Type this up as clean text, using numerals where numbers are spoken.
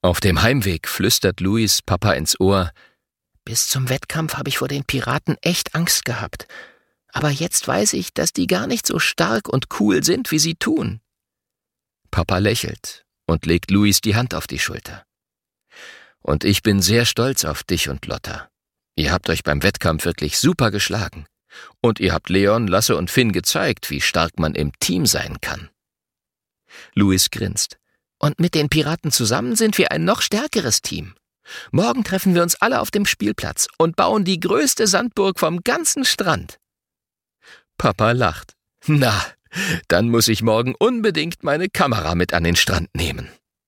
Auf dem Heimweg flüstert Louis Papa ins Ohr: »Bis zum Wettkampf habe ich vor den Piraten echt Angst gehabt. Aber jetzt weiß ich, dass die gar nicht so stark und cool sind, wie sie tun.« Papa lächelt und legt Louis die Hand auf die Schulter. »Und ich bin sehr stolz auf dich und Lotta. Ihr habt euch beim Wettkampf wirklich super geschlagen. Und ihr habt Leon, Lasse und Finn gezeigt, wie stark man im Team sein kann.« Louis grinst. »Und mit den Piraten zusammen sind wir ein noch stärkeres Team. Morgen treffen wir uns alle auf dem Spielplatz und bauen die größte Sandburg vom ganzen Strand.« Papa lacht. »Na, dann muss ich morgen unbedingt meine Kamera mit an den Strand nehmen.«